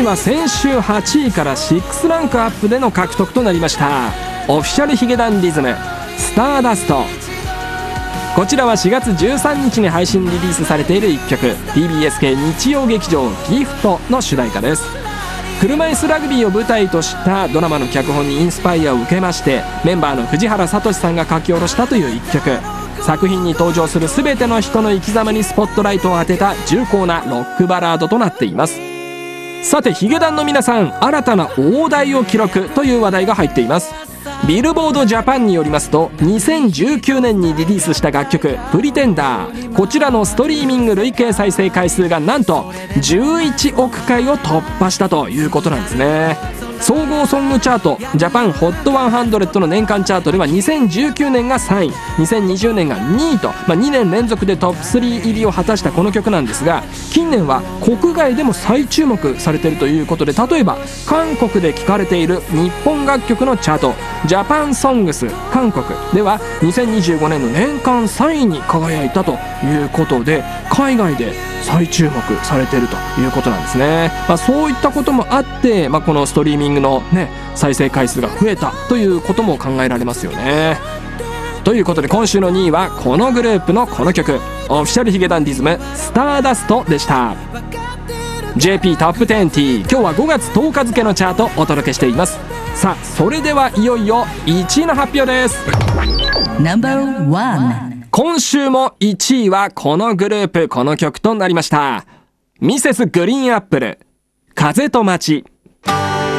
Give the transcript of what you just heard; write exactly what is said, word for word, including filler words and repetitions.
いは先週はちいからろくランクアップでの獲得となりました。オフィシャルヒゲダンディズムスターダスト。こちらはしがつじゅうさんにちに配信リリースされているいっきょく、 ティービーエス 系日曜劇場ギフトの主題歌です。車椅子ラグビーを舞台としたドラマの脚本にインスパイアを受けまして、メンバーの藤原聡さんが書き下ろしたといういっきょく。作品に登場する全ての人の生き様にスポットライトを当てた重厚なロックバラードとなっています。さてヒゲダンの皆さん、新たな大台を記録という話題が入っています。ビルボードジャパンによりますと、にせんじゅうきゅうねんにリリースした楽曲「プリテンダー」、こちらのストリーミング累計再生回数がなんとじゅういちおくかいを突破したということなんですね。総合ソングチャートジャパン ホットひゃく の年間チャートではにせんじゅうきゅうねんがさんい、にせんにじゅうねんがにいと、まあ、にねん連続でトップスリー入りを果たしたこの曲なんですが、近年は国外でも再注目されているということで、例えば韓国で聴かれている日本楽曲のチャートジャパンソングス韓国ではにせんにじゅうごねんの年間さんいに輝いたということで、海外で再注目されているということなんですね。まあ、そういったこともあって、まあ、このストリーミングの、ね、再生回数が増えたということも考えられますよね。ということで今週のにいはこのグループのこの曲、オフィシャルヒゲダンディズムスターダストでした。 ジェーピー トップテンティー、今日はごがつとおか付のチャートをお届けしています。さあそれではいよいよいちいの発表です。ナンバーワン、今週もいちいはこのグループこの曲となりました。ミセスグリーンアップル、風と街。